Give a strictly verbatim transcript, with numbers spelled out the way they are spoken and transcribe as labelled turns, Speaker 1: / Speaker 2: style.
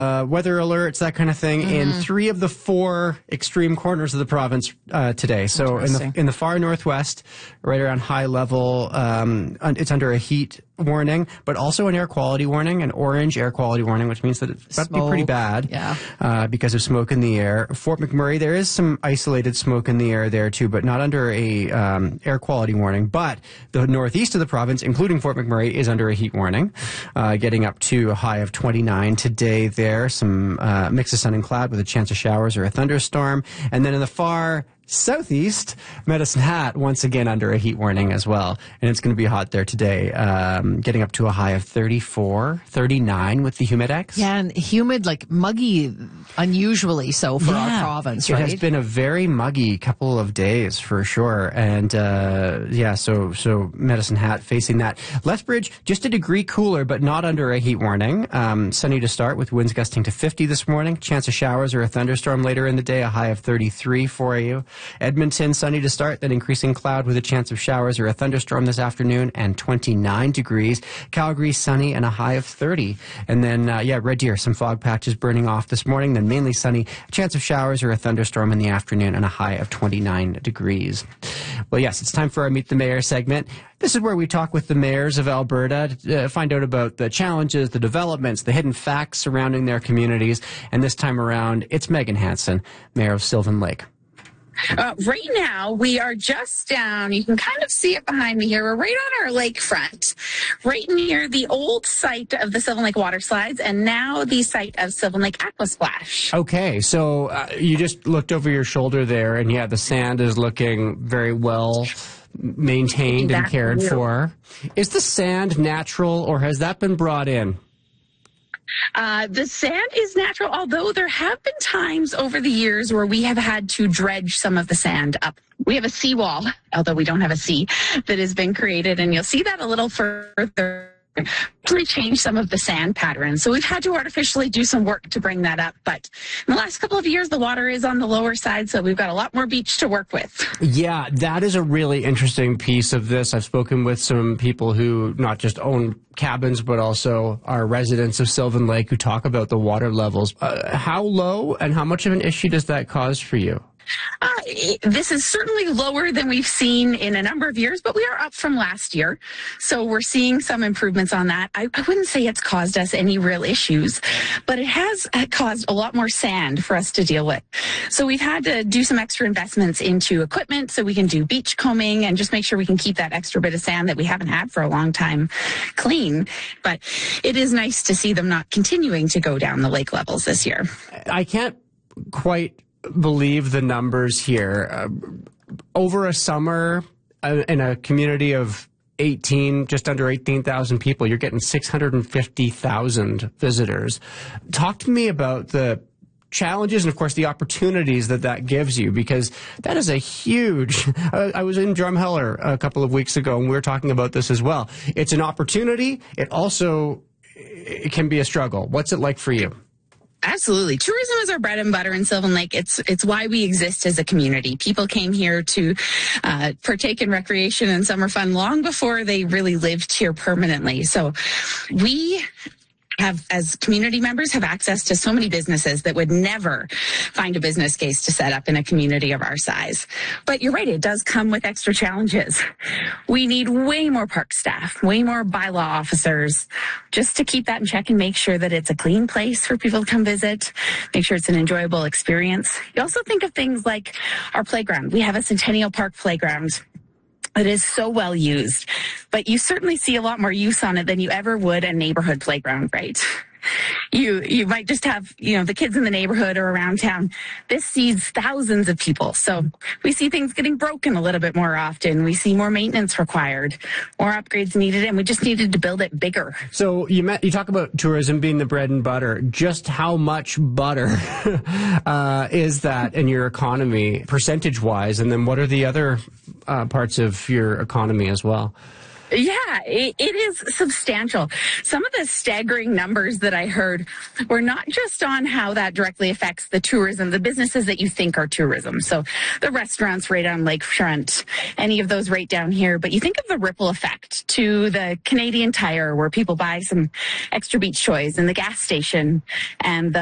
Speaker 1: uh, weather alerts, that kind of thing, mm-hmm. in three of the four extreme corners of the province uh, today. So in the in the far northwest, right around high level, um, it's under a heat warning, but also an air quality warning, an orange air quality warning, which means that it's about to be pretty bad
Speaker 2: yeah.
Speaker 1: uh, because of smoke in the air. Fort McMurray, there is some isolated smoke in the air there too, but not under a um, air quality warning. But the northeast of the province, including Fort McMurray, is under a heat warning, uh, getting up to a high of twenty-nine today there. Some uh, mix of sun and cloud with a chance of showers or a thunderstorm. And then in the far southeast, Medicine Hat, once again under a heat warning as well. And it's going to be hot there today, um, getting up to a high of thirty-four, thirty-nine with the Humidex.
Speaker 2: Yeah, and humid, like muggy, unusually so for
Speaker 1: yeah,
Speaker 2: our province,
Speaker 1: it
Speaker 2: right?
Speaker 1: It has been a very muggy couple of days for sure. And uh, yeah, so so Medicine Hat facing that. Lethbridge, just a degree cooler, but not under a heat warning. Um, sunny to start with winds gusting to fifty this morning. Chance of showers or a thunderstorm later in the day, a high of thirty-three for you. Edmonton, sunny to start, then increasing cloud with a chance of showers or a thunderstorm this afternoon, and twenty-nine degrees. Calgary, sunny and a high of thirty. And then, uh, yeah, Red Deer, some fog patches burning off this morning, then mainly sunny, a chance of showers or a thunderstorm in the afternoon, and a high of twenty-nine degrees. Well, yes, it's time for our Meet the Mayor segment. This is where we talk with the mayors of Alberta to uh, find out about the challenges, the developments, the hidden facts surrounding their communities. And this time around, it's Megan Hansen, Mayor of Sylvan Lake.
Speaker 3: Uh, right now, we are just down, you can kind of see it behind me here, we're right on our lakefront, right near the old site of the Sylvan Lake Water Slides, and now the site of Sylvan Lake Aquasplash.
Speaker 1: Okay, so uh, you just looked over your shoulder there, and yeah, the sand is looking very well maintained and cared for. Is the sand natural, or has that been brought in?
Speaker 3: Uh, the sand is natural, although there have been times over the years where we have had to dredge some of the sand up. We have a seawall, although we don't have a sea, that has been created, and you'll see that a little further. Really change some of the sand patterns. So we've had to artificially do some work to bring that up. But in the last couple of years, the water is on the lower side, so we've got a lot more beach to work with.
Speaker 1: Yeah, that is a really interesting piece of this. I've spoken with some people who not just own cabins, but also are residents of Sylvan Lake who talk about the water levels. Uh, how low and how much of an issue does that cause for you?
Speaker 3: Uh, this is certainly lower than we've seen in a number of years, but we are up from last year. So we're seeing some improvements on that. I, I wouldn't say it's caused us any real issues, but it has caused a lot more sand for us to deal with. So we've had to do some extra investments into equipment so we can do beach combing and just make sure we can keep that extra bit of sand that we haven't had for a long time clean. But it is nice to see them not continuing to go down the lake levels this year.
Speaker 1: I can't quite believe the numbers here. Uh, over a summer uh, in a community of eighteen, just under eighteen thousand people, you're getting six hundred fifty thousand visitors. Talk to me about the challenges and, of course, the opportunities that that gives you, because that is a huge... Uh, I was in Drumheller a couple of weeks ago, and we were talking about this as well. It's an opportunity. It also it can be a struggle. What's it like for you?
Speaker 3: Absolutely. Tourism is our bread and butter in Sylvan Lake. It's it's why we exist as a community. People came here to uh, partake in recreation and summer fun long before they really lived here permanently. So we have, as community members, have access to so many businesses that would never find a business case to set up in a community of our size. But you're right, it does come with extra challenges. We need way more park staff, way more bylaw officers, just to keep that in check and make sure that it's a clean place for people to come visit, make sure it's an enjoyable experience. You also think of things like our playground. We have a Centennial Park playground. It is so well used, but you certainly see a lot more use on it than you ever would a neighborhood playground, right? You you might just have, you know, the kids in the neighborhood or around town. This sees thousands of people. So we see things getting broken a little bit more often. We see more maintenance required, more upgrades needed, and we just needed to build it bigger.
Speaker 1: So you met, you talk about tourism being the bread and butter. Just how much butter uh, is that in your economy, percentage-wise? And then what are the other uh, parts of your economy as well?
Speaker 3: Yeah, it, it is substantial. Some of the staggering numbers that I heard were not just on how that directly affects the tourism, the businesses that you think are tourism. So the restaurants right on lakefront, any of those right down here. But you think of the ripple effect to the Canadian Tire, where people buy some extra beach toys, and the gas station, and the